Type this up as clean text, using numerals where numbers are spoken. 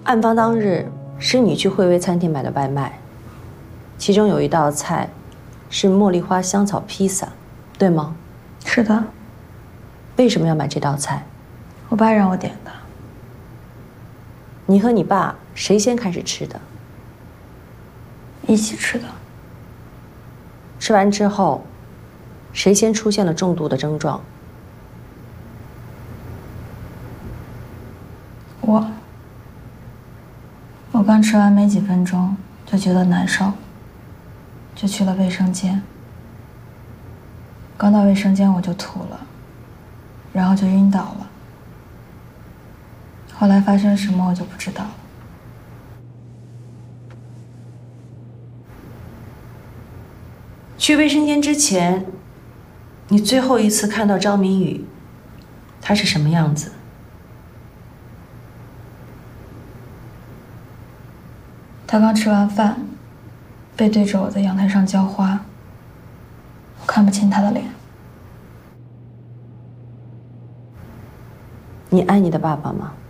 案发当日是你去惠威餐厅买的外卖，其中有一道菜是茉莉花香草披萨，对吗？ 是的。 为什么要买这道菜？ 我爸让我点的。 你和你爸谁先开始吃的？ 一起吃的。 吃完之后，谁先出现了中毒的症状？ 我刚吃完没几分钟就觉得难受，就去了卫生间。刚到卫生间我就吐了，然后就晕倒了。后来发生什么我就不知道了。 去卫生间之前，你最后一次看到张明宇，他是什么样子？ 他刚吃完饭，背对着我在阳台上浇花，我看不清他的脸。 你爱你的爸爸吗？